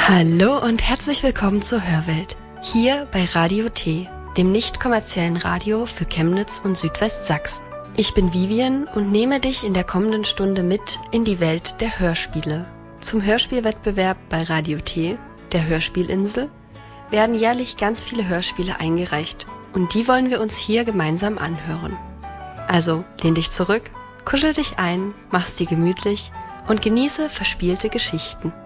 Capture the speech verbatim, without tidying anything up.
Hallo und herzlich willkommen zur Hörwelt, hier bei Radio T, dem nicht kommerziellen Radio für Chemnitz und Südwestsachsen. Ich bin Vivian und nehme dich in der kommenden Stunde mit in die Welt der Hörspiele. Zum Hörspielwettbewerb bei Radio T, der Hörspielinsel, werden jährlich ganz viele Hörspiele eingereicht und die wollen wir uns hier gemeinsam anhören. Also lehn dich zurück, kuschel dich ein, mach's dir gemütlich und genieße verspielte Geschichten.